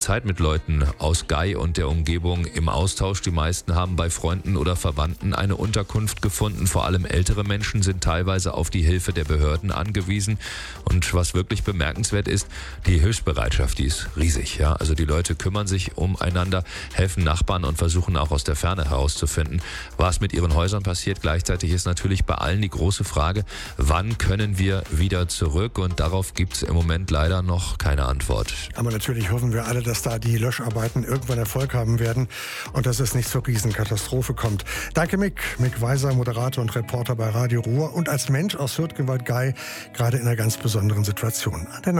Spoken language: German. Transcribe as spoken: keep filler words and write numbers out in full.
Zeit mit Leuten aus Gei und der Umgebung im Austausch. Die meisten haben bei Freunden oder Verwandten eine Unterkunft gefunden. Vor allem ältere Menschen sind teilweise auf die Hilfe der Behörden angewiesen. Und was wirklich bemerkenswert ist, die Hilfsbereitschaft, die ist riesig. Ja? Also die Leute kümmern sich umeinander, helfen Nachbarn und versuchen auch aus der Ferne herauszufinden, was mit ihren Häusern passiert. Gleichzeitig ist natürlich bei allen die große Frage, wann können wir wieder zurück? Und darauf gibt es im Moment leider noch keine Antwort. Aber natürlich hoffen wir alle, dass da die Löscharbeiten irgendwann Erfolg haben werden und dass es nicht zur Riesenkatastrophe kommt. Danke Mick. Mick Weiser, Moderator und Reporter bei Radio Ruhr und als Mensch aus Hürtgenwald-Gei gerade in einer ganz besonderen Situation.